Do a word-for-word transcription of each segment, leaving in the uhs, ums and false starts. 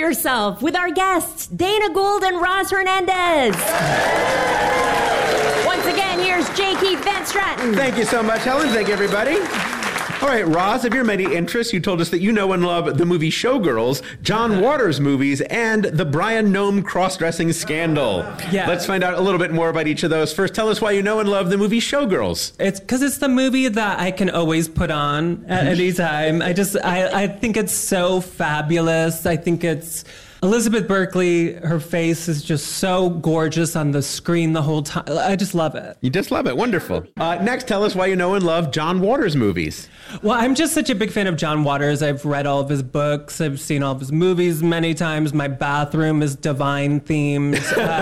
yourself with our guests, Dana Gould and Roz Hernandez. Once again, here's J. Keith Van Stratton. Thank you so much, Helen. Thank you, everybody. All right, Roz, of your many interests, you told us that you know and love the movie Showgirls, John Waters movies, and the Brian Nome cross-dressing scandal. Yeah. Let's find out a little bit more about each of those. First, tell us why you know and love the movie Showgirls. It's because it's the movie that I can always put on at any time. I just, I, I think it's so fabulous. I think it's... Elizabeth Berkley, her face is just so gorgeous on the screen the whole time. I just love it. You just love it. Wonderful. Uh, next, tell us why you know and love John Waters movies. Well, I'm just such a big fan of John Waters. I've read all of his books. I've seen all of his movies many times. My bathroom is Divine themed.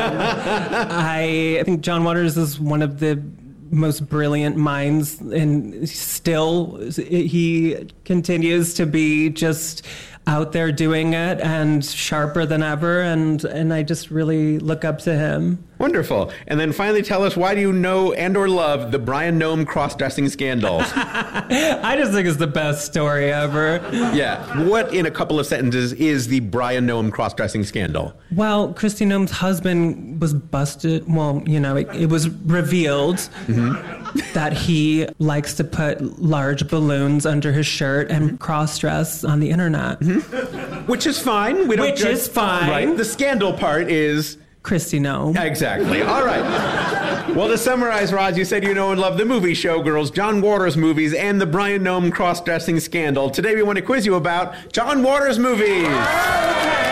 Um, I think John Waters is one of the most brilliant minds, and still he continues to be just out there doing it and sharper than ever, and and I just really look up to him. Wonderful. And then finally, tell us, why do you know and or love the Brian Nome cross-dressing scandal? I just think it's the best story ever. Yeah. What, in a couple of sentences, is the Brian Nome cross-dressing scandal? Well, Kristi Noem's husband was busted. Well, you know, it, it was revealed mm-hmm. that he likes to put large balloons under his shirt and cross-dress on the internet. Mm-hmm. Which is fine. We don't Which judge, is fine. Right. The scandal part is... Kristi Noem. Exactly. All right. Well, to summarize, Roz, you said you know and love the movie Showgirls, John Waters movies, and the Brian Nome cross-dressing scandal. Today we want to quiz you about John Waters movies. Okay.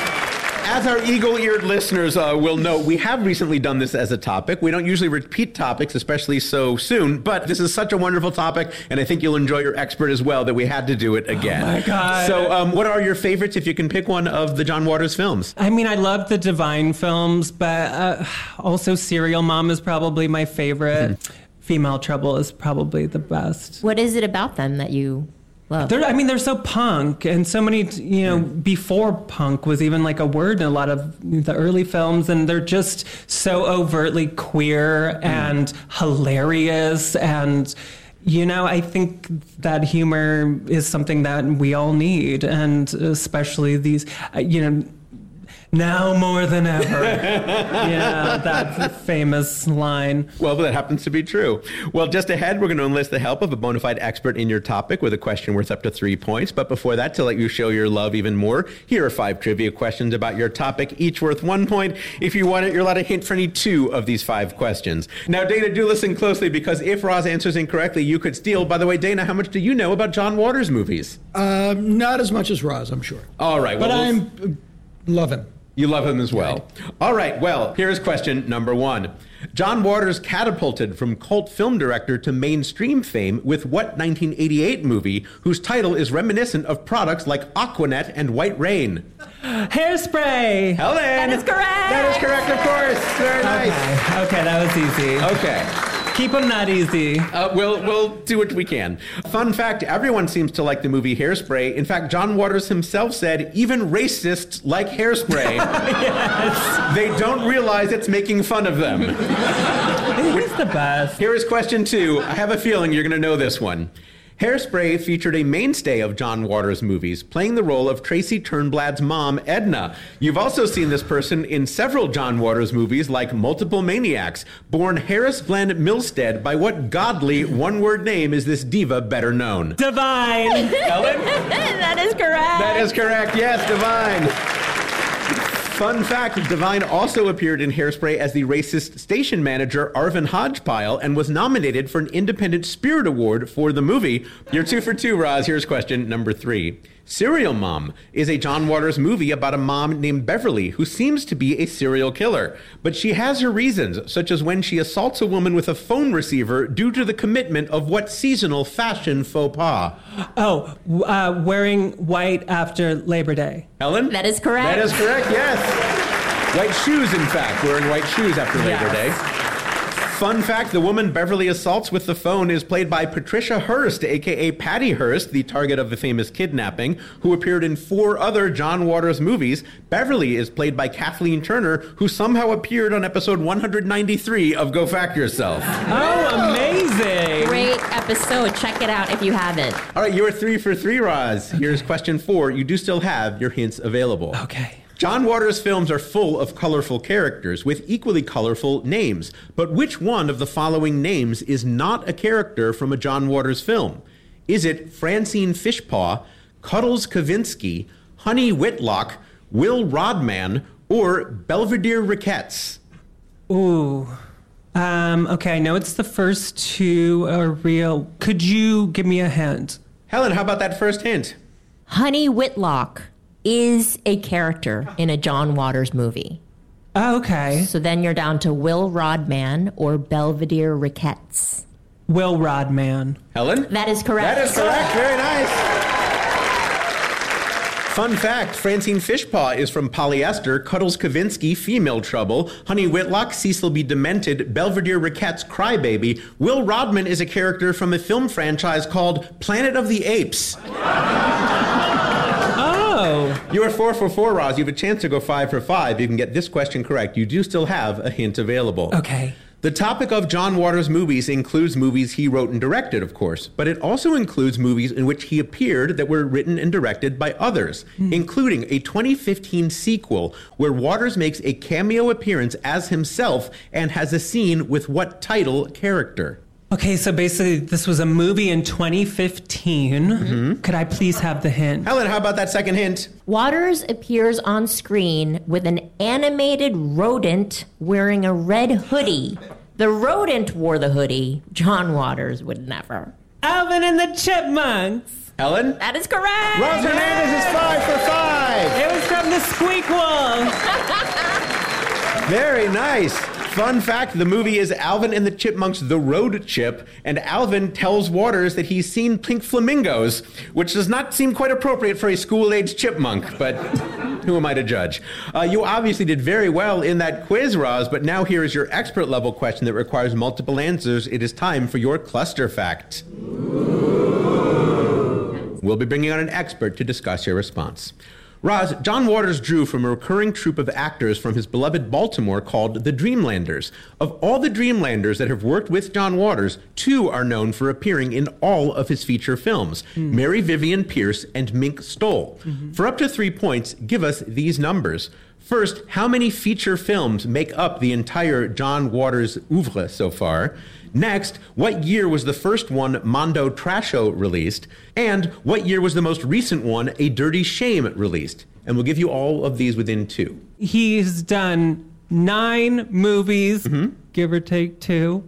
As our eagle-eared listeners uh, will know, we have recently done this as a topic. We don't usually repeat topics, especially so soon, but this is such a wonderful topic, and I think you'll enjoy your expert as well, that we had to do it again. Oh, my God. So um, what are your favorites, if you can pick one, of the John Waters films? I mean, I love the Divine films, but uh, also Serial Mom is probably my favorite. Mm-hmm. Female Trouble is probably the best. What is it about them that you... Love. They're, I mean, they're so punk, and so many, you know, before punk was even like a word in a lot of the early films, and they're just so overtly queer mm. and hilarious, and, you know, I think that humor is something that we all need, and especially these, you know, now more than ever. Yeah, that famous line. Well, that happens to be true. Well, just ahead, we're going to enlist the help of a bona fide expert in your topic with a question worth up to three points. But before that, to let you show your love even more, here are five trivia questions about your topic, each worth one point. If you want it, you're allowed a hint for any two of these five questions. Now, Dana, do listen closely, because if Roz answers incorrectly, you could steal. By the way, Dana, how much do you know about John Waters movies? Um, not as much as Roz, I'm sure. All right. Well, but we'll... I'm uh, love him. You love him as well. All right, well, here's question number one. John Waters catapulted from cult film director to mainstream fame with what nineteen eighty-eight movie whose title is reminiscent of products like Aquanet and White Rain? Hairspray! Helen! That is correct! That is correct, of course. Very nice. Okay, okay, that was easy. Okay. Keep them that easy. Uh, we'll, we'll do what we can. Fun fact, everyone seems to like the movie Hairspray. In fact, John Waters himself said, even racists like Hairspray. Yes. They don't realize it's making fun of them. He's the best. Here is question two. I have a feeling you're going to know this one. Hairspray featured a mainstay of John Waters' movies, playing the role of Tracy Turnblad's mom, Edna. You've also seen this person in several John Waters movies, like Multiple Maniacs. Born Harris Glenn Milstead, by what godly one-word name is this diva better known? Divine! Ellen? That is correct. That is correct. Yes, Divine. Fun fact, Divine also appeared in Hairspray as the racist station manager Arvin Hodgepile and was nominated for an Independent Spirit Award for the movie. You're two for two, Roz. Here's question number three. Serial Mom is a John Waters movie about a mom named Beverly who seems to be a serial killer. But she has her reasons, such as when she assaults a woman with a phone receiver due to the commitment of what seasonal fashion faux pas? Oh, uh, wearing white after Labor Day. Helen? That is correct. That is correct, yes. White shoes, in fact. Wearing white shoes after Labor Yes. Day. Fun fact, the woman Beverly assaults with the phone is played by Patricia Hearst, a k a. Patty Hearst, the target of the famous kidnapping, who appeared in four other John Waters movies. Beverly is played by Kathleen Turner, who somehow appeared on episode one hundred ninety-three of Go Fact Yourself. Oh, amazing. Great episode. Check it out if you haven't. All right, you're three for three, Roz. Here's question four. You do still have your hints available. Okay. John Waters' films are full of colorful characters with equally colorful names. But which one of the following names is not a character from a John Waters film? Is it Francine Fishpaw, Cuddles Kavinsky, Honey Whitlock, Will Rodman, or Belvedere Ricketts? Ooh. Um, okay, I know it's the first two are real. Could you give me a hint? Helen, how about that first hint? Honey Whitlock is a character in a John Waters movie. Oh, okay. So then you're down to Will Rodman or Belvedere Ricketts. Will Rodman. Helen? That is correct. That is correct. Very nice. Fun fact, Francine Fishpaw is from Polyester, Cuddles Kavinsky, Female Trouble, Honey Whitlock, Cecil B. Demented, Belvedere Ricketts, Crybaby. Will Rodman is a character from a film franchise called Planet of the Apes. Oh. You are four for four, Roz. You have a chance to go five for five. You can get this question correct. You do still have a hint available. Okay. The topic of John Waters' movies includes movies he wrote and directed, of course, but it also includes movies in which he appeared that were written and directed by others, mm. including a twenty fifteen sequel where Waters makes a cameo appearance as himself and has a scene with what title character? Okay, so basically this was a movie in twenty fifteen. Mm-hmm. Could I please have the hint? Helen, how about that second hint? Waters appears on screen with an animated rodent wearing a red hoodie. The rodent wore the hoodie. John Waters would never. Alvin and the Chipmunks. Helen? That is correct. Roz Hernandez is five for five. It was from the Squeakquel. Very nice. Fun fact, the movie is Alvin and the Chipmunks, The Road Chip, and Alvin tells Waters that he's seen pink flamingos, which does not seem quite appropriate for a school-aged chipmunk, but who am I to judge? Uh, you obviously did very well in that quiz, Roz, but now here is your expert-level question that requires multiple answers. It is time for your cluster fact. We'll be bringing on an expert to discuss your response. Roz, John Waters drew from a recurring troupe of actors from his beloved Baltimore called the Dreamlanders. Of all the Dreamlanders that have worked with John Waters, two are known for appearing in all of his feature films, mm. Mary Vivian Pierce and Mink Stole. Mm-hmm. For up to three points, give us these numbers. First, how many feature films make up the entire John Waters oeuvre so far? Next, what year was the first one, Mondo Trasho, released? And what year was the most recent one, A Dirty Shame, released? And we'll give you all of these within two. He's done nine movies, mm-hmm. give or take two.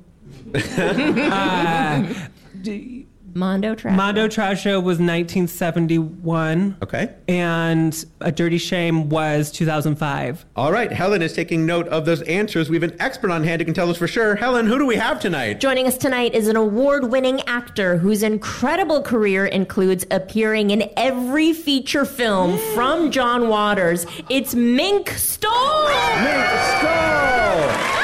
uh, d- Mondo Trasho. Mondo Trasho was nineteen seventy-one. Okay. And A Dirty Shame was two thousand five. All right. Helen is taking note of those answers. We have an expert on hand who can tell us for sure. Helen, who do we have tonight? Joining us tonight is an award-winning actor whose incredible career includes appearing in every feature film from John Waters. It's Mink Stole! Mink Stole!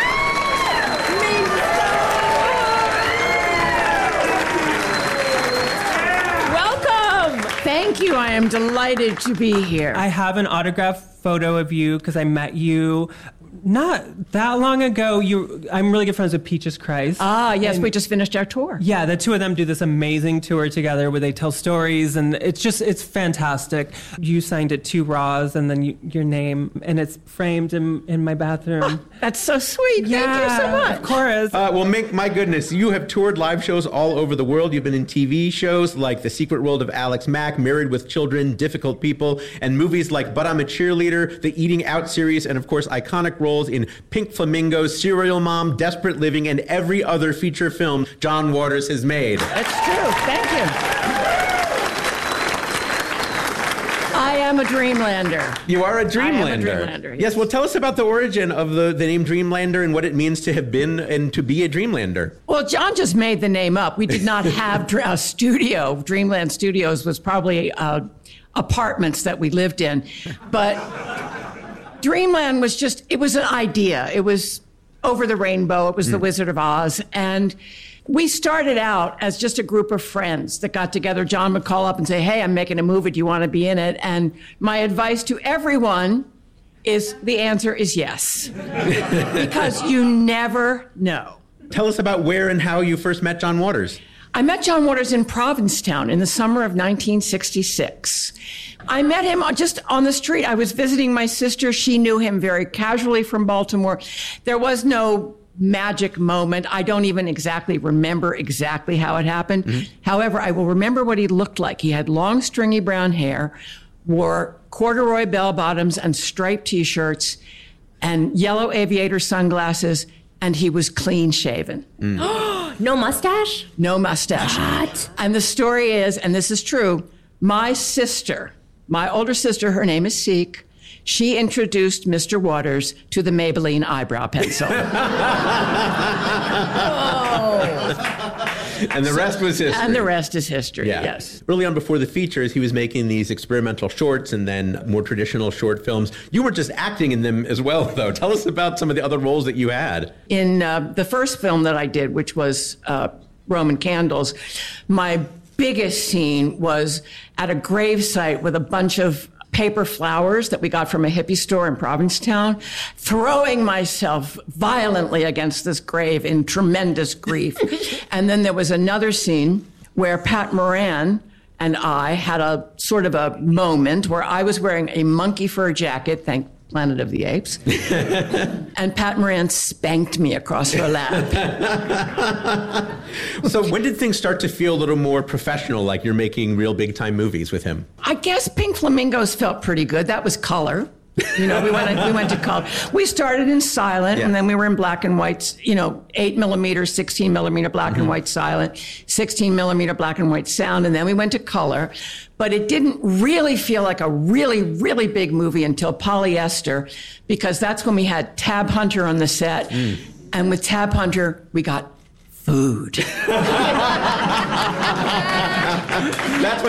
Thank you. I am delighted to be here. I have an autographed photo of you because I met you not that long ago. You, I'm really good friends with Peaches Christ. Ah, yes, and we just finished our tour. Yeah, the two of them do this amazing tour together where they tell stories, and it's just, it's fantastic. You signed it to Roz, and then you, your name, and it's framed in, in my bathroom. Oh, that's so sweet. Yeah, thank you so much. Of course. Uh, well, Mink, my goodness, you have toured live shows all over the world. You've been in T V shows like The Secret World of Alex Mack, Married with Children, Difficult People, and movies like But I'm a Cheerleader, the Eating Out series, and of course, iconic roles in Pink Flamingos, Serial Mom, Desperate Living, and every other feature film John Waters has made. That's true. Thank you. I am a Dreamlander. You are a Dreamlander. I am a Dreamlander, yes. Yes, well, tell us about the origin of the, the name Dreamlander and what it means to have been and to be a Dreamlander. Well, John just made the name up. We did not have a studio. Dreamland Studios was probably uh, apartments that we lived in. But Dreamland was just, it was an idea. It was Over the Rainbow. It was The Wizard of Oz. And we started out as just a group of friends that got together. John would call up and say, hey, I'm making a movie. Do you want to be in it? And my advice to everyone is the answer is yes. Because you never know. Tell us about where and how you first met John Waters. I met John Waters in Provincetown in the summer of nineteen sixty-six. I met him just on the street. I was visiting my sister. She knew him very casually from Baltimore. There was no magic moment. I don't even exactly remember exactly how it happened. Mm-hmm. However, I will remember what he looked like. He had long, stringy brown hair, wore corduroy bell-bottoms and striped T-shirts and yellow aviator sunglasses, and he was clean-shaven. Mm. No mustache? No mustache. What? And the story is, and this is true, my sister, my older sister, her name is Seek, she introduced Mister Waters to the Maybelline eyebrow pencil. And the rest was history. And the rest is history, Yeah. yes. Early on before the features, he was making these experimental shorts and then more traditional short films. You weren't just acting in them as well, though. Tell us about some of the other roles that you had. In uh, the first film that I did, which was uh, Roman Candles, my biggest scene was at a gravesite with a bunch of paper flowers that we got from a hippie store in Provincetown, throwing myself violently against this grave in tremendous grief. And then there was another scene where Pat Moran and I had a sort of a moment where I was wearing a monkey fur jacket, thank Planet of the Apes, and Pat Moran spanked me across her lap. So when did things start to feel a little more professional, like you're making real big-time movies with him? I guess Pink Flamingos felt pretty good. That was color. You know, we went we went to color. We started in silent, Yeah. and then we were in black and white. You know, eight millimeter, sixteen millimeter black Mm-hmm. and white silent, sixteen millimeter black and white sound, and then we went to color. But it didn't really feel like a really, really big movie until Polyester, because that's when we had Tab Hunter on the set, mm. and with Tab Hunter we got food. That's when